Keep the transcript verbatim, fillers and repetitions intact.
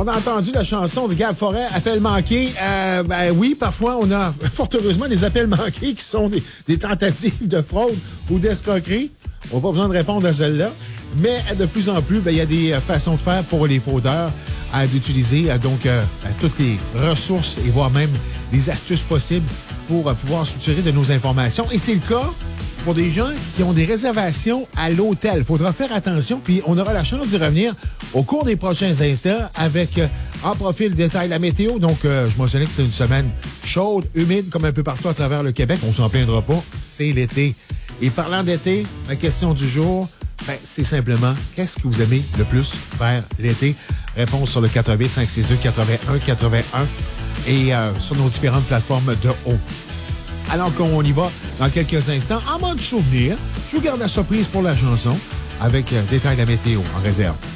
On a entendu la chanson de Gab Forêt, Appel manqué. Euh, ben oui, parfois, on a fort heureusement des appels manqués qui sont des, des tentatives de fraude ou d'escroquerie. On n'a pas besoin de répondre à celle-là. Mais de plus en plus, ben, il y a des façons de faire pour les fraudeurs euh, d'utiliser euh, donc euh, toutes les ressources et voire même des astuces possibles pour euh, pouvoir soutirer de nos informations. Et c'est le cas pour des gens qui ont des réservations à l'hôtel. Il faudra faire attention, puis on aura la chance d'y revenir au cours des prochains instants avec, euh, en profil, détail la météo. Donc, euh, je mentionnais que c'était une semaine chaude, humide, comme un peu partout à travers le Québec. On s'en plaindra pas, c'est l'été. Et parlant d'été, ma question du jour, ben, c'est simplement, qu'est-ce que vous aimez le plus faire l'été? Réponse sur le quatre huit cinq six deux quatre-vingt-un quatre-vingt-un et euh, sur nos différentes plateformes de haut. Alors qu'on y va dans quelques instants, en mode souvenir, je vous garde la surprise pour la chanson avec euh, détail la météo en réserve.